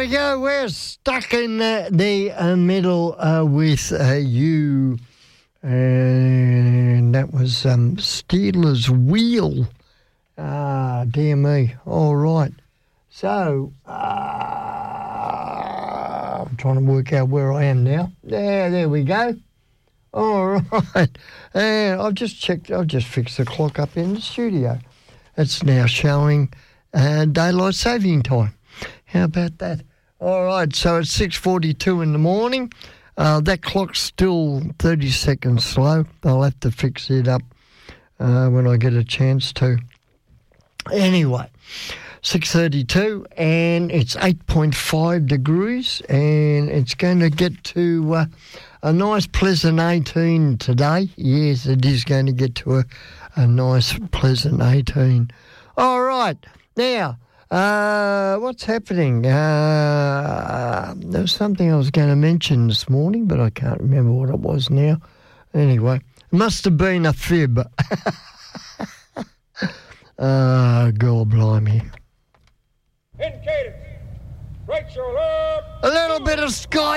we go. We're stuck in the middle with you. And that was Steelers Wheel. Dear me. All right. So, I'm trying to work out where I am now. There we go. All right. And I've just fixed the clock up in the studio. It's now showing daylight saving time. How about that? All right, so it's 6:42 in the morning. That clock's still 30 seconds slow. I'll have to fix it up when I get a chance to. Anyway, 6:32, and it's 8.5 degrees, and it's going to get to a nice pleasant 18 today. Yes, it is going to get to a nice pleasant 18. All right, now, what's happening? There was something I was going to mention this morning, but I can't remember what it was now. Anyway, it must have been a fib. God blimey. In cadence. Right shoulder. A little bit of Sky